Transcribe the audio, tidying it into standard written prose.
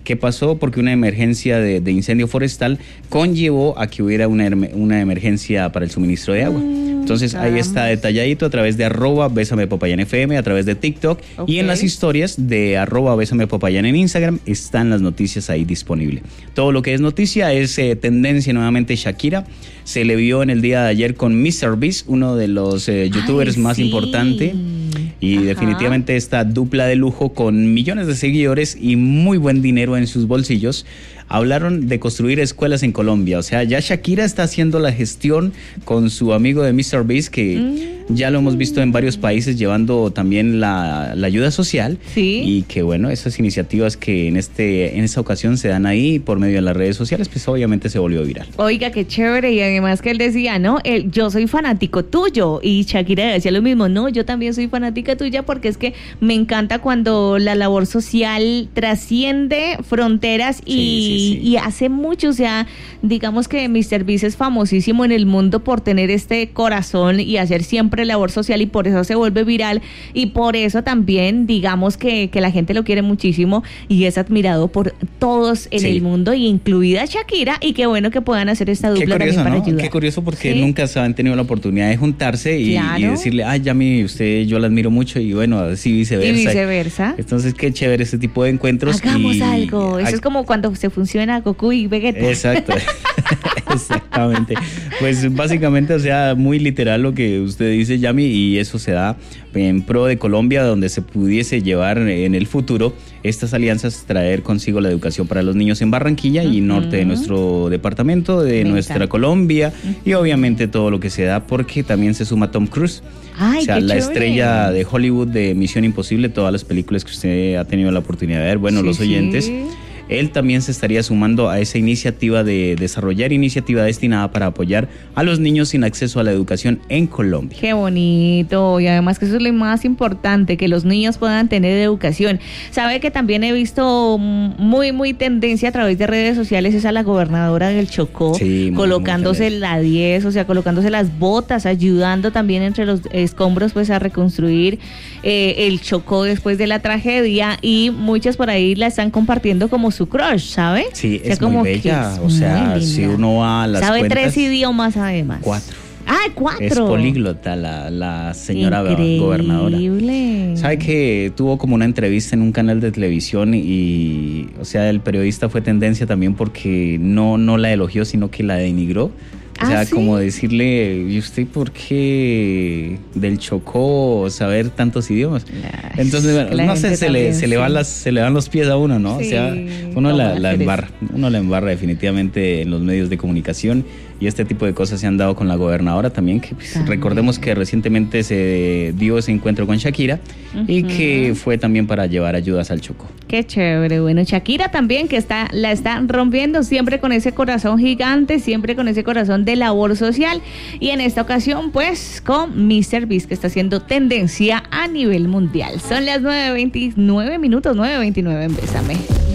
¿Qué pasó? Porque una emergencia de incendio forestal conllevó a que hubiera una emergencia para el suministro de agua. Entonces ahí está detalladito a través de @BésamePopayán_FM, a través de TikTok, y en las historias de @BésamePopayán en Instagram están las noticias ahí disponibles. Todo lo que es noticia es tendencia nuevamente. Shakira se le vio en el día de ayer con MrBeast, uno de los youtubers más importantes. Y definitivamente esta dupla de lujo con millones de seguidores y muy buen dinero en sus bolsillos, hablaron de construir escuelas en Colombia. O sea, ya Shakira está haciendo la gestión con su amigo de MrBeast, que ya lo hemos visto en varios países llevando también la ayuda social. Sí. Y que bueno, esas iniciativas que en esta ocasión se dan ahí por medio de las redes sociales, pues obviamente se volvió viral. Oiga, qué chévere. Y además que él decía, ¿no? Yo soy fanático tuyo. Y Shakira decía lo mismo, no, yo también soy fanática tuya, porque es que me encanta cuando la labor social trasciende fronteras y hace mucho. O sea, digamos que MrBeast es famosísimo en el mundo por tener este corazón y hacer siempre labor social, y por eso se vuelve viral, y por eso también digamos que la gente lo quiere muchísimo y es admirado por todos en el mundo, incluida Shakira, y qué bueno que puedan hacer esta dupla. Qué curioso, también para ayudar. Qué curioso, porque nunca se han tenido la oportunidad de juntarse y decirle, ay, Yami, usted, yo la admiro mucho, y bueno, así viceversa. Y viceversa. Entonces, qué chévere este tipo de encuentros. Hagamos algo. Eso es como cuando se fusiona Goku y Vegeta. Exacto. Exactamente. Pues básicamente, o sea, muy literal lo que usted dice, Yami, y eso se da en pro de Colombia, donde se pudiese llevar en el futuro estas alianzas, traer consigo la educación para los niños en Barranquilla y norte de nuestro departamento, de nuestra Colombia, y obviamente todo lo que se da, porque también se suma Tom Cruise. Ay, o sea, la chévere. Estrella de Hollywood de Misión Imposible, todas las películas que usted ha tenido la oportunidad de ver, bueno, los oyentes. Él también se estaría sumando a esa iniciativa de desarrollar iniciativa destinada para apoyar a los niños sin acceso a la educación en Colombia. Qué bonito, y además que eso es lo más importante, que los niños puedan tener educación. Sabe que también he visto muy tendencia a través de redes sociales es a la gobernadora del Chocó, colocándose la 10, o sea, colocándose las botas, ayudando también entre los escombros pues a reconstruir el Chocó después de la tragedia, y muchas por ahí la están compartiendo como su crush, ¿sabe? Sí, o sea, es como muy bella, o sea, si uno va a las sabe cuentas, 3 idiomas además. 4. ¡Ah, 4! Es políglota la señora gobernadora. Increíble. ¿Sabe que tuvo como una entrevista en un canal de televisión y, o sea, el periodista fue tendencia también porque no la elogió, sino que la denigró? O sea, como decirle, ¿y usted por qué del Chocó saber tantos idiomas? Entonces, bueno, no sé, se le van los pies a uno, ¿no? Sí, o sea, uno la embarra definitivamente en los medios de comunicación, y este tipo de cosas se han dado con la gobernadora también, que pues, recordemos que recientemente se dio ese encuentro con Shakira y que fue también para llevar ayudas al Chocó. Qué chévere. Bueno, Shakira también, que la está rompiendo siempre con ese corazón gigante, siempre con ese corazón de labor social, y en esta ocasión pues con MrBeast, que está haciendo tendencia a nivel mundial. Son las 9:29 minutos, 9:29 en Bésame.